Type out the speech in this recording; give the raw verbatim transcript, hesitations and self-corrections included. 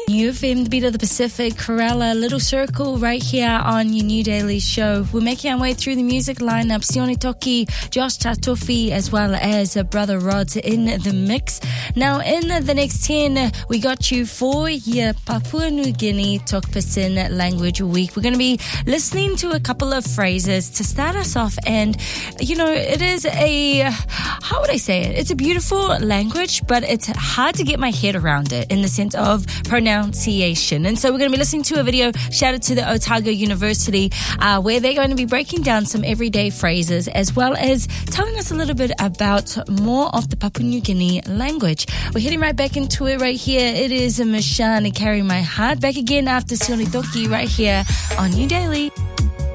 U F M, the beat of the Pacific, Corella, Little Circle, right here on your New Daily Show. We're making our way through the music lineup. Sione Toki, Josh Tatofi, as well as Brother Rods in the mix. Now, in the next ten, we got you for your Papua New Guinea Tokpasin Language Week. We're going to be listening to a couple of phrases to start us off. And, you know, it is a, how would I say it? It's a beautiful language, but it's hard to get my head around it in the sense of pronunciation. And so we're going to be listening to a video, shout out to the Otago University, uh, where they're going to be breaking down some everyday phrases as well as telling us a little bit about more of the Papua New Guinea language. We're heading right back into it right here. It is Mashan and Carry My Heart. Back again after Sione Toki right here on New Daily.